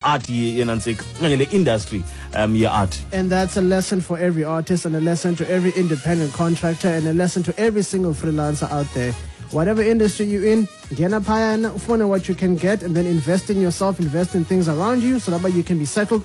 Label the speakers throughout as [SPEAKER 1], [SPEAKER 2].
[SPEAKER 1] art yenantsika okanye le industry ye-art.
[SPEAKER 2] And that's a lesson for every artist and a lesson to every independent contractor and a lesson to every single freelancer out there. Whatever industry you're in, get up high and find what you can get and then invest in yourself, invest in things around you so that you can be settled.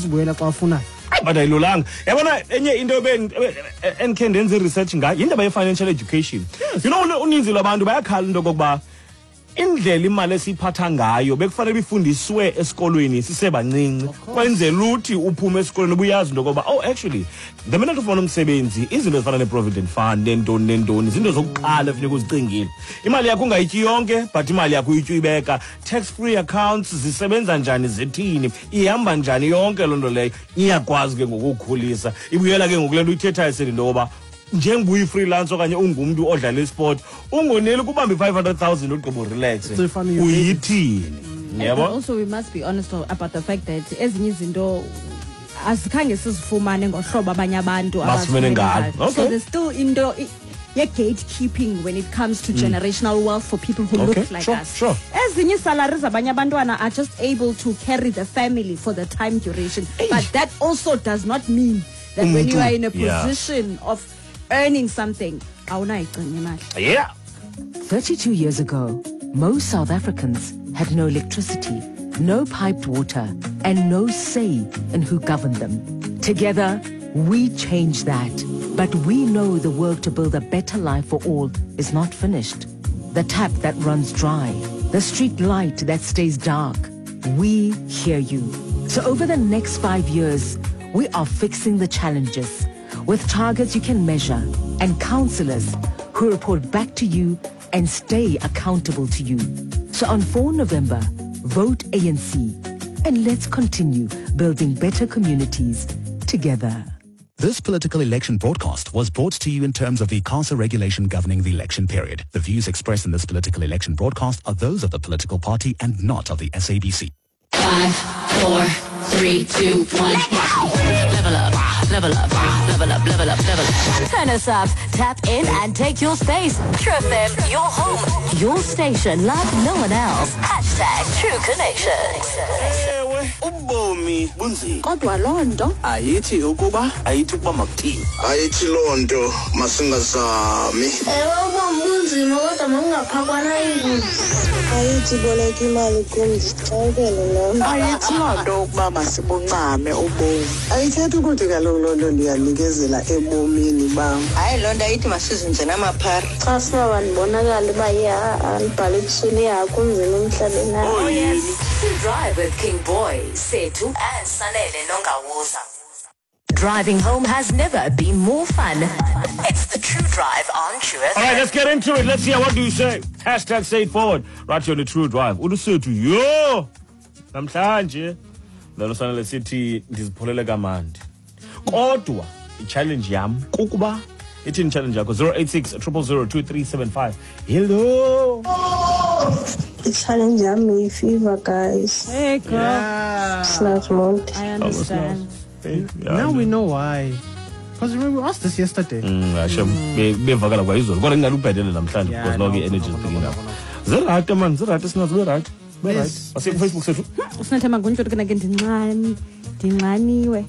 [SPEAKER 1] But I lulanga. Yabona enye into enkhe ndenze research ngayo indaba ye-financial education. You know uninzi lwabantu bayakhala into kokuba indlela imali esiphatha ngayo bekufanele ifundiswe esikolweni sisebancinci kwenzela uthi uphume esikolweni ubuyazi into kokuba actually the minute ufuna umsebenzi izinto ezifana ne-provident fund nentoni izinto zokuqala efuneka uzicingile. Imali yakho ungayityi yonke but imali yakho uyityi uyibeka. Tax free accounts zisebenza njani zithini ihamba njani yonke loo nto leyo iyakwazi ke ngokukhulisa ibuyela ke ngokule nto uyithethayo seli into yoba njengobuyi freelance okanye ungumntu odlala esport ungoneli kubamba i-500,000 ugqiba relax uyithini
[SPEAKER 3] yabo. Also we must be honest about the fact that ezinye izinto azikhange sizifumane ngohlobo abanye abantu
[SPEAKER 1] abafumene ngalo.
[SPEAKER 3] So there's still into gatekeeping when it comes to generational wealth for people who look like us. Ezinye salaries abanye abantwana are just able to carry the family for the time duration. But that also does not mean that when you are in a position of earning something,
[SPEAKER 1] yeah.
[SPEAKER 4] 32 years ago, most South Africans had no electricity, no piped water, and no say in who governed them. Together, we changed that. But we know the work to build a better life for all is not finished. The tap that runs dry, the street light that stays dark. We hear you. So over the next 5 years, we are fixing the challenges with targets you can measure and counselors who report back to you and stay accountable to you. So on 4 November, vote ANC and let's continue building better communities together.
[SPEAKER 5] This political election broadcast was brought to you in terms of the ICASA regulation governing the election period. The views expressed in this political election broadcast are those of the political party and not of the SABC.
[SPEAKER 6] 5, 4, 3, 2, 1. Level up, level up, level up, level up, level up. Turn us up, tap in and take your space. True FM, your home, your station, like no one else. Hashtag True Connection.
[SPEAKER 7] Ubomi bunzima
[SPEAKER 8] kodwa lonto
[SPEAKER 7] ayithi ukuba makuthini
[SPEAKER 9] ayithi lonto masingazami
[SPEAKER 10] ubomi bunzima kodwa mangingaphakwana ingubo
[SPEAKER 11] ayithi boleka imali kumdicakele lo
[SPEAKER 8] ayithi lonto ukuba masibuncame ubomi
[SPEAKER 11] ayithethi ukuthi kaloku lonto ndiyanikezela ebomini bam
[SPEAKER 8] hayi lonto ayithi masizinze namaphara
[SPEAKER 10] xa sinaba ndibonakala uba andibhale ebusweni kunzima emhlabeni.
[SPEAKER 6] Oh yes, Drive with King Boy, Setu and Sanele Nongawuza. Driving home has never been more fun. It's the True Drive on True FM.
[SPEAKER 1] All right, let's get into it. Let's hear what do you say. Hashtag say it forward. Right here on the True Drive. Ulusetu yo namhlanje lelo Sanele sithi ndizipholele kamandi. Kodwa i-challenge yam kukuba ithini challenge yakho 086 000 2375. Hello.
[SPEAKER 11] The challenge yami fever, guys.
[SPEAKER 3] Hey girl. I understand.
[SPEAKER 2] Now we know why. Because remember we asked this yesterday.
[SPEAKER 1] Bevakala kwa izolo. Kodwa ngingalubhedele namhlanje because now energy is picking up. Zerate man, zerate sinazo right. Right. Ase ku Facebook sethu.
[SPEAKER 3] Usinathemba ngonto kana ke ndinxaniwe.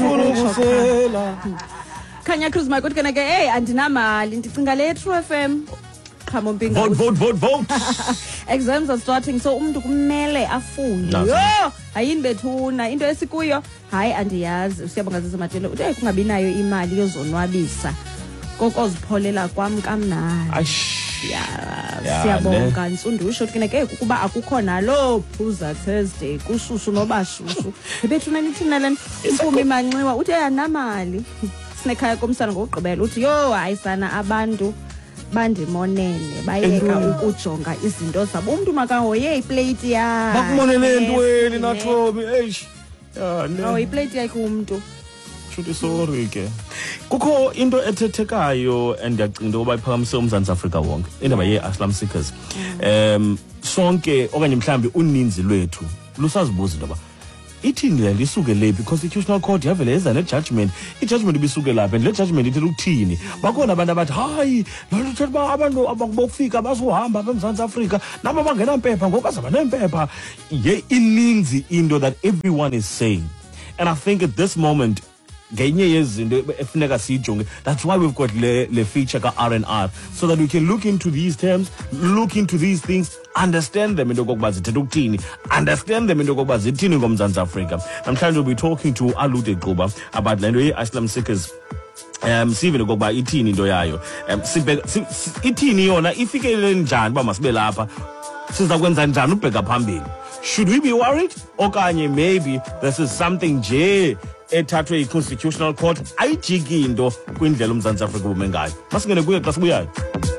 [SPEAKER 3] Khanya Cruz makuthi kana ke hey andinamali ndicinga le True FM.
[SPEAKER 1] Vote.
[SPEAKER 3] Exams are starting, so kumele afunde. Yo, ayini bethuna into esikuyo. Hayi andiyazi. Siyabonga zisematelo. Uthi kungabi nayo imali yozonwabisa. Kokozipholela kwam kamnandi. Siyabonga Nsundusho uthi ukuba akukho nalo phuza Thursday kushushu nobashushu. Bethuna nithina lento umpumi manxiwa uthi ayanamali. Sinekhaya komsana ngokugqibela uthi yo hayisana abantu bandimonene bayeka ukujonga izinto zabo umuntu makahoye iplate yakhe
[SPEAKER 1] bakumonene entweni nathobi
[SPEAKER 3] no iplate yakhe umuntu
[SPEAKER 1] shothi sorry ke kukho into ethethekayo endiyacinga ukuba iphakamise uMzantsi Afrika wonke indaba ye-asylum seekers sonke okanye mhlambi uninzi lwethu lusazibuza into ithini le nto isuke lephi i-constitutional court yavele yenza ne-judgment i-judgment ibisuke laphi and le judgment ithi ukuthini bakhona abantu abathi hayi loo nto ithetha uba abantu abakubokufika bazohamba apha eMzantsi Afrika nabo abangenampepha ngoku bazaba neempepha ininzi into that everyone is saying. And I think at this moment ngenye yezinto efuneka siyijonge, that's why we've got le feature ka-R&R, so that we can look into these terms, look into these things, understand them into kokuba zithetha ukuthini, understand them into kokuba zithini ngomzantsi Afrika. Namhlanje we'll be talking to Alude Gquba about le nto ye-asylum seekers. Sive nokuba ithini into yayo, ithini yona ifikelele njani uba masibe lapha, siza kwenza njani ubheka phambili. Should we be worried? Okanye maybe this is something nje ethathwe i-Constitutional Court ayijiki into kwindlela uMzantsi Afrika ubume ngayo. Masingene kuye xa sibuyayo.